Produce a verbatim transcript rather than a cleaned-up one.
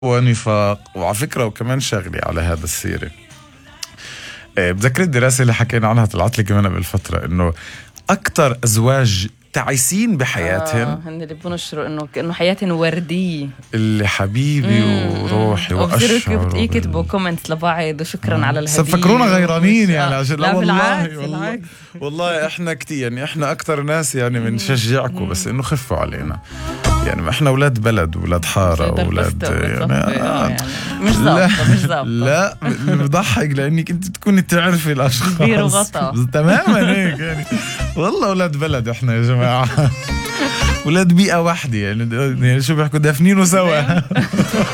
ونفاق. وعلى فكرة وكمان شغلي على هذا السيرة، بذكر الدراسة اللي حكينا عنها طلعت لي كمان قبل فترة إنه أكتر أزواج تعيسين بحياتهم آه هن اللي بنشروا انه كانه حياتهم ورديه، اللي حبيبي وروحي واشعر يكتبوا كومنتس لبعض وشكرا مم. على الهديه، فكرونا غيرانين يعني عشان لا والله بالعكس والله, بالعكس. والله احنا كتير يعني احنا اكتر ناس يعني بنشجعكم، بس انه خفوا علينا يعني، ما احنا اولاد بلد واولاد حاره واولاد يعني, آه يعني مش ظابطه مش ظابطه لا بضحك لانك انت تكوني تعرفي الاشخاص كبير وغطا تماما هيك يعني. والله اولاد بلد احنا يا جماعه، ولاد بيئه واحده يعني, يعني شو بيحكوا دافنينه سوا.